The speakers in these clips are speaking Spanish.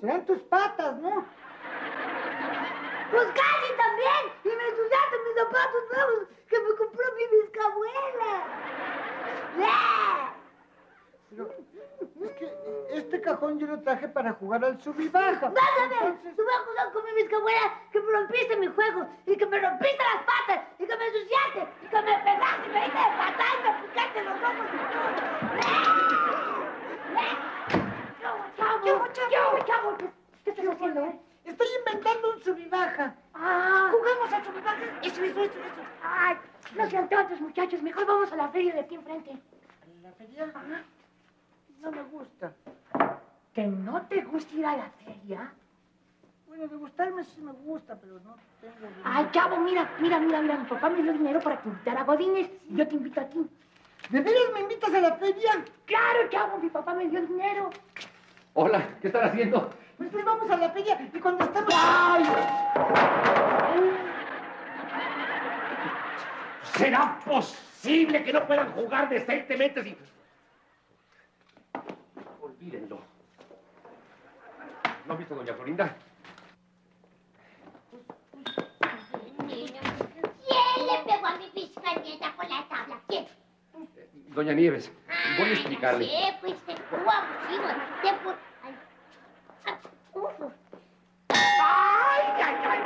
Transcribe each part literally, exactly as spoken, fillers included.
serán tus patas, ¿no? Pues casi también. Y me ensuciaste mis zapatos nuevos que me compró mi bisabuela. Pero es que este cajón yo lo traje para jugar al sub y baja. Vas a ver, Entonces... tú vas a jugar con mi bisabuela que me rompiste mi juego y que me rompiste las patas y que me ensuciaste y que me pegaste y me diste de patada y me picaste los ojos y todo. Chavo, chavo, chavo, chavo, ¿qué, qué estás haciendo, eh? Estoy inventando un sub y baja. Ah, Jugamos al sub y baja. Eso, eso, eso, eso. ay, no sean tontos, muchachos. Mejor vamos a la feria de aquí enfrente. ¿A la feria? Ajá. No me gusta. ¿Que no te gusta ir a la feria? Bueno, de gustarme sí me gusta, pero no tengo dinero. Ay, chavo, mira, mira, mira, mira. Mi papá me dio dinero para que invitara a Godínez y yo te invito a ti. ¿De veras me invitas a la feria? Claro, chavo, mi papá me dio dinero. Hola, ¿qué están haciendo? Pues, pues vamos a la feria y cuando estemos... ¡Ay! ¿Será posible que no puedan jugar decentemente sin...? Olvídenlo. ¿No has visto a doña Florinda? ¿Quién le pegó a mi bisnieta con la tabla? ¿Quién? Doña Nieves, voy a explicarle. Sí, fuiste tú, abusivo. Te pu... Ay. Ah, uf. ¡Ay, ay, ay, ay,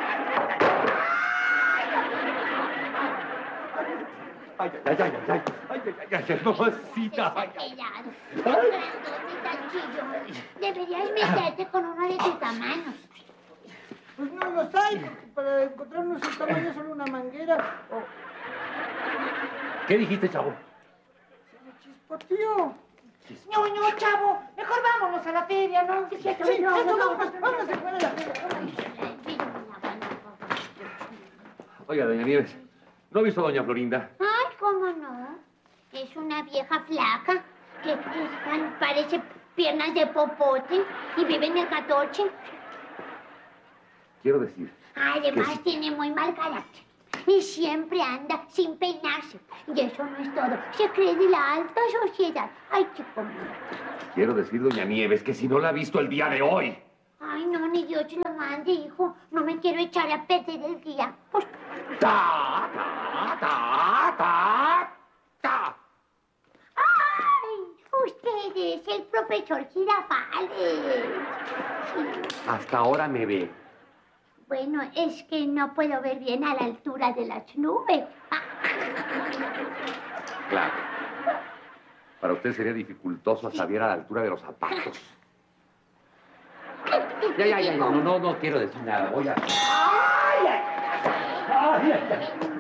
ay! ¡Ay, ay, ay, ay, ay! ¡Ay, ay, ay, ay, mamacita! ¡Ay, ay! Grandotita, chillo. Deberías meterte con uno de tus tamaños. Pues no los hay, porque para encontrarnos el tamaño solo una manguera o... ¿Qué dijiste, chavo? Se me chispoteó. No, no, chavo. Mejor vámonos a la feria, ¿no? Sí, Sí, eso, vamos, vamos a jugar a la feria. Vamos. Oiga, doña Nieves, ¿no ha visto a doña Florinda? Ay, ¿cómo no? Es una vieja flaca que están, parece piernas de popote y vive en el catoche. Quiero decir... Además, sí. tiene muy mal carácter. Y siempre anda sin peinarse. Y eso no es todo. Se cree de la alta sociedad. Ay, chico mío. Quiero decir, doña Nieves, que si no la ha visto el día de hoy... Ay, no, ni Dios te lo mande, hijo. No me quiero echar a perder el día. Pues... ¡Ta, ta, ta, ta, ta! ¡Ay! Usted es el profesor Girafales. Sí. Hasta ahora me ve. Bueno, es que no puedo ver bien a la altura de las nubes. Claro. Para usted sería dificultoso saber a la altura de los zapatos. Ya, ya, ya, no, no, no quiero decir nada. Voy a... ¡Ay, ay, ay! ¡Ay, ay, ay!